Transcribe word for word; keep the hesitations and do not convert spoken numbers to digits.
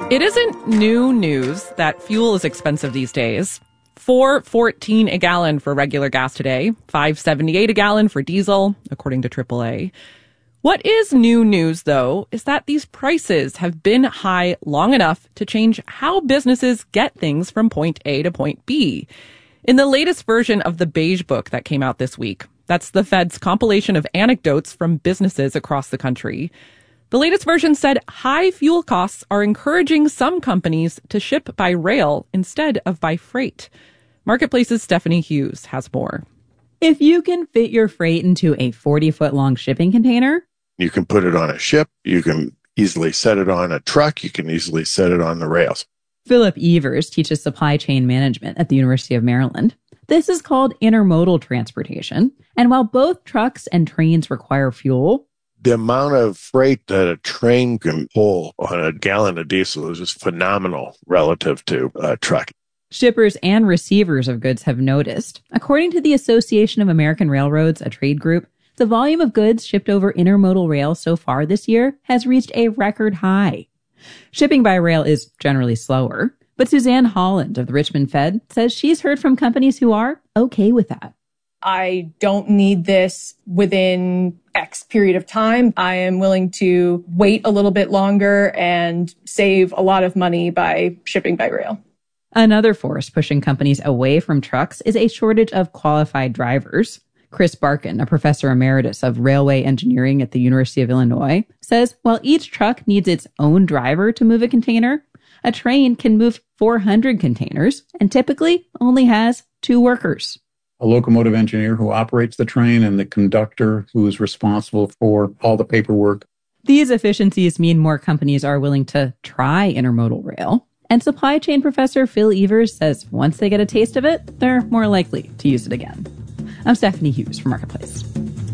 It isn't new news that fuel is expensive these days. four fourteen a gallon for regular gas today, five seventy-eight a gallon for diesel, according to triple A. What is new news, though, is that these prices have been high long enough to change how businesses get things from point A to point B. In the latest version of the Beige Book that came out this week, that's the Fed's compilation of anecdotes from businesses across the country, the latest version said high fuel costs are encouraging some companies to ship by rail instead of by freight. Marketplace's Stephanie Hughes has more. If you can fit your freight into a forty-foot-long shipping container, you can put it on a ship, you can easily set it on a truck, you can easily set it on the rails. Philip Evers teaches supply chain management at the University of Maryland. This is called intermodal transportation. And while both trucks and trains require fuel, the amount of freight that a train can pull on a gallon of diesel is just phenomenal relative to a truck. Shippers and receivers of goods have noticed. According to the Association of American Railroads, a trade group, the volume of goods shipped over intermodal rail so far this year has reached a record high. Shipping by rail is generally slower, but Suzanne Holland of the Richmond Fed says she's heard from companies who are okay with that. I don't need this within X period of time. I am willing to wait a little bit longer and save a lot of money by shipping by rail. Another force pushing companies away from trucks is a shortage of qualified drivers. Chris Barkin, a professor emeritus of railway engineering at the University of Illinois, says while each truck needs its own driver to move a container, a train can move four hundred containers and typically only has two workers. A locomotive engineer who operates the train and the conductor who is responsible for all the paperwork. These efficiencies mean more companies are willing to try intermodal rail. And supply chain professor Phil Evers says once they get a taste of it, they're more likely to use it again. I'm Stephanie Hughes for Marketplace.